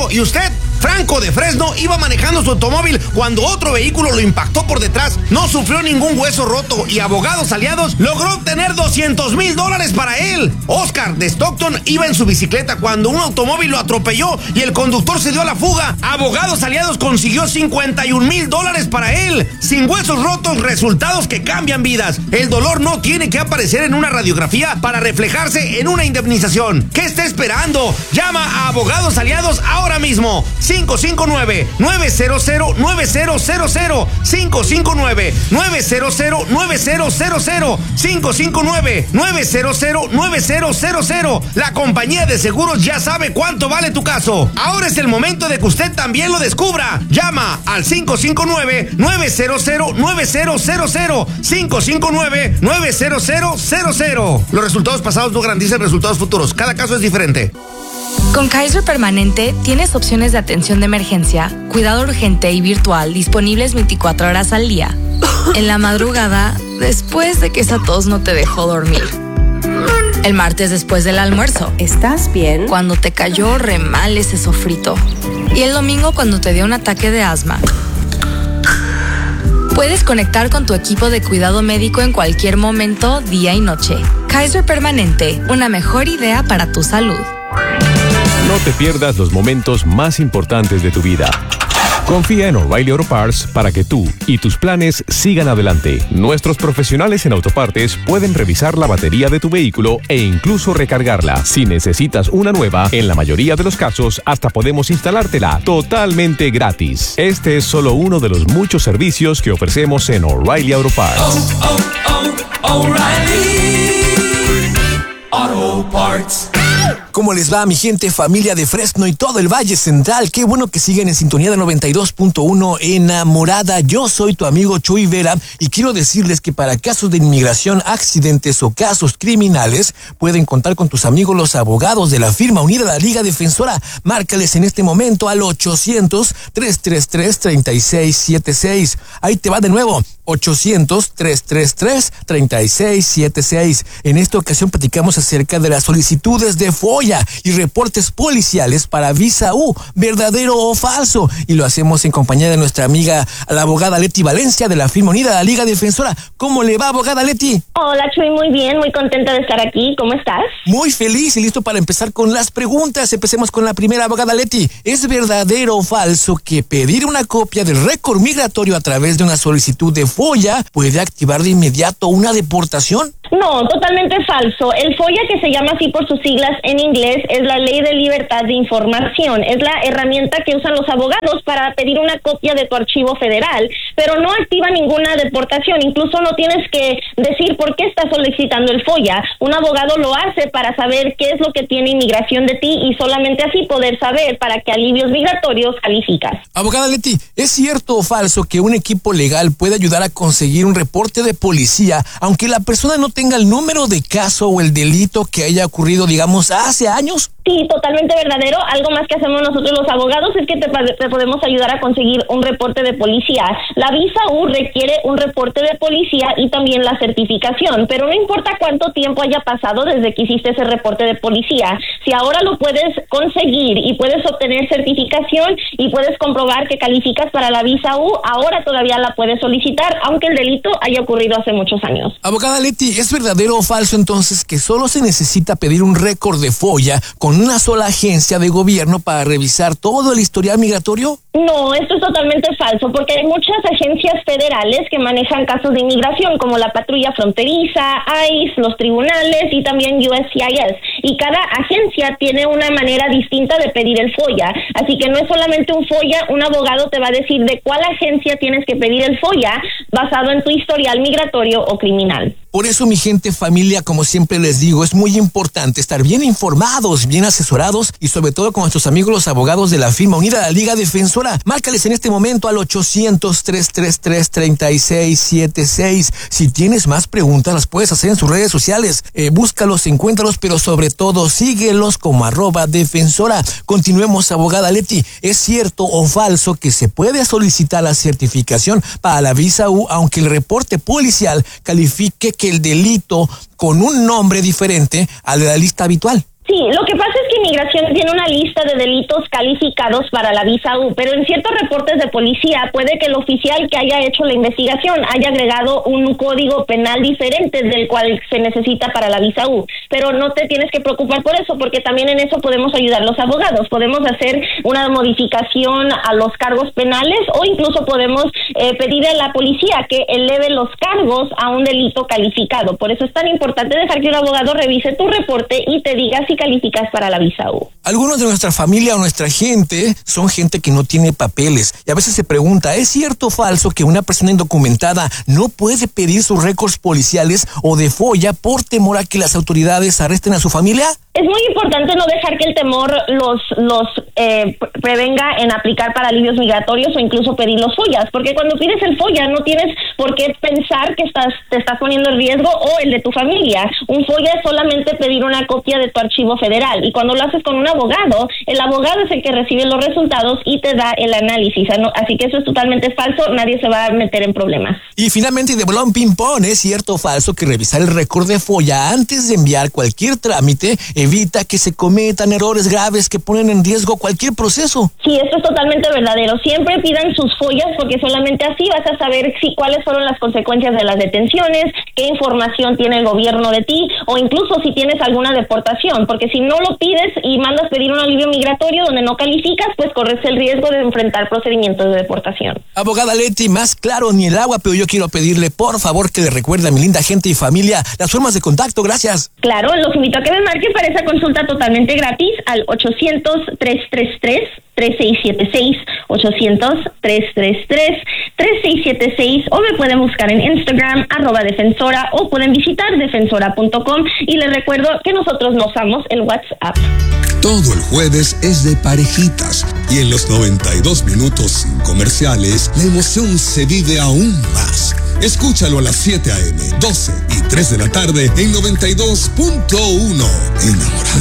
Oh, ¿y usted? Franco de Fresno iba manejando su automóvil cuando otro vehículo lo impactó por detrás. No sufrió ningún hueso roto y Abogados Aliados logró obtener $200,000 para él. Oscar de Stockton iba en su bicicleta cuando un automóvil lo atropelló y el conductor se dio a la fuga. Abogados Aliados consiguió $51,000 para él. Sin huesos rotos, resultados que cambian vidas. El dolor no tiene que aparecer en una radiografía para reflejarse en una indemnización. ¿Qué está esperando? Llama a Abogados Aliados ahora mismo. 559-900-9000, 559-900-9000, 559-900-9000. La compañía de seguros ya sabe cuánto vale tu caso. Ahora es el momento de que usted también lo descubra. Llama al 559-900-9000, 559-900-00. Los resultados pasados no garantizan resultados futuros. Cada caso es diferente. Con Kaiser Permanente tienes opciones de atención de emergencia, cuidado urgente y virtual disponibles 24 horas al día. En la madrugada, después de que esa tos no te dejó dormir. El martes después del almuerzo. ¿Estás bien? Cuando te cayó re mal ese sofrito. Y el domingo cuando te dio un ataque de asma. Puedes conectar con tu equipo de cuidado médico en cualquier momento, día y noche. Kaiser Permanente, una mejor idea para tu salud. No te pierdas los momentos más importantes de tu vida. Confía en O'Reilly Auto Parts para que tú y tus planes sigan adelante. Nuestros profesionales en autopartes pueden revisar la batería de tu vehículo e incluso recargarla. Si necesitas una nueva, en la mayoría de los casos hasta podemos instalártela totalmente gratis. Este es solo uno de los muchos servicios que ofrecemos en O'Reilly Auto Parts. O'Reilly Auto Parts. ¿Cómo les va, mi gente, familia de Fresno y todo el Valle Central? Qué bueno que siguen en sintonía de 92.1 Enamorada. Yo soy tu amigo Chuy Vera y quiero decirles que para casos de inmigración, accidentes o casos criminales, pueden contar con tus amigos los abogados de la firma unida a la Liga Defensora. Márcales en este momento al 800-333-3676. Ahí te va de nuevo, 800-333-3676. En esta ocasión platicamos acerca de las solicitudes de FOIA y reportes policiales para visa U, verdadero o falso. Y lo hacemos en compañía de nuestra amiga, la abogada Leti Valencia de la firma unida de la Liga Defensora. ¿Cómo le va, abogada Leti? Hola, Chuy, muy bien, muy contenta de estar aquí. ¿Cómo estás? Muy feliz y listo para empezar con las preguntas. Empecemos con la primera, abogada Leti. ¿Es verdadero o falso que pedir una copia del récord migratorio a través de una solicitud de FOIA puede activar de inmediato una deportación? No, totalmente falso. El FOIA, que se llama así por sus siglas en inglés, es la Ley de Libertad de Información. Es la herramienta que usan los abogados para pedir una copia de tu archivo federal, pero no activa ninguna deportación. Incluso no tienes que decir por qué estás solicitando el FOIA. Un abogado lo hace para saber qué es lo que tiene inmigración de ti y solamente así poder saber para qué alivios migratorios calificas. Abogada Leti, ¿es cierto o falso que un equipo legal puede ayudar a conseguir un reporte de policía aunque la persona no tenga el número de caso o el delito que haya ocurrido, digamos, hace años? Sí, totalmente verdadero. Algo más que hacemos nosotros los abogados es que te podemos ayudar a conseguir un reporte de policía. La visa U requiere un reporte de policía y también la certificación, pero no importa cuánto tiempo haya pasado desde que hiciste ese reporte de policía. Si ahora lo puedes conseguir y puedes obtener certificación y puedes comprobar que calificas para la visa U, ahora todavía la puedes solicitar, aunque el delito haya ocurrido hace muchos años. Abogada Leti, ¿es verdadero o falso entonces que solo se necesita pedir un récord de FOIA con una sola agencia de gobierno para revisar todo el historial migratorio? No, esto es totalmente falso, porque hay muchas agencias federales que manejan casos de inmigración, como la patrulla fronteriza, ICE, los tribunales y también USCIS. Y cada agencia tiene una manera distinta de pedir el FOIA. Así que no es solamente un FOIA, un abogado te va a decir de cuál agencia tienes que pedir el FOIA basado en tu historial migratorio o criminal. Por eso, mi gente, familia, como siempre les digo, es muy importante estar bien informados, bien asesorados y sobre todo con nuestros amigos los abogados de la firma unida de la Liga Defensora. Márcales en este momento al 800-333-3676. Si tienes más preguntas, las puedes hacer en sus redes sociales. Búscalos, encuéntralos, pero sobre todo síguelos como @defensora. Continuemos, abogada Leti. ¿Es cierto o falso que se puede solicitar la certificación para la visa U aunque el reporte policial califique que el delito con un nombre diferente al de la lista habitual? Sí, lo que pasa es que Inmigración tiene una lista de delitos calificados para la visa U, pero en ciertos reportes de policía puede que el oficial que haya hecho la investigación haya agregado un código penal diferente del cual se necesita para la visa U, pero no te tienes que preocupar por eso, porque también en eso podemos ayudar los abogados. Podemos hacer una modificación a los cargos penales o incluso podemos pedirle a la policía que eleve los cargos a un delito calificado. Por eso es tan importante dejar que un abogado revise tu reporte y te diga si calificas para la visa U. Algunos de nuestra familia o nuestra gente son gente que no tiene papeles y a veces se pregunta, ¿es cierto o falso que una persona indocumentada no puede pedir sus récords policiales o de FOIA por temor a que las autoridades arresten a su familia? Es muy importante no dejar que el temor los prevenga en aplicar para alivios migratorios o incluso pedir los FOIAs, porque cuando pides el FOIA no tienes por qué pensar que te estás poniendo en riesgo o el de tu familia. Un FOIA es solamente pedir una copia de tu archivo federal y cuando lo haces con un abogado, el abogado es el que recibe los resultados y te da el análisis. Así que eso es totalmente falso, nadie se va a meter en problemas. Y finalmente, de bolón ping-pong, ¿es cierto o falso que revisar el récord de FOIA antes de enviar cualquier trámite evita que se cometan errores graves que ponen en riesgo cualquier proceso? Sí, esto es totalmente verdadero. Siempre pidan sus FOIAs porque solamente así vas a saber cuáles fueron las consecuencias de las detenciones, qué información tiene el gobierno de ti o incluso si tienes alguna deportación, porque si no lo pides y mandas pedir un alivio migratorio donde no calificas, pues corres el riesgo de enfrentar procedimientos de deportación. Abogada Leti, más claro ni el agua, pero yo quiero pedirle por favor que le recuerde a mi linda gente y familia las formas de contacto. Gracias. Claro, los invito a que me marquen para esa consulta totalmente gratis al 800-333-3676, 800-333-3676, o me pueden buscar en Instagram, @defensora, o pueden visitar defensora.com, y les recuerdo que nosotros no usamos el WhatsApp. Todo el jueves es de parejitas y en los 92 minutos sin comerciales la emoción se vive aún más. Escúchalo a las 7 a.m., 12 y 3 de la tarde en 92.1. Enamorado.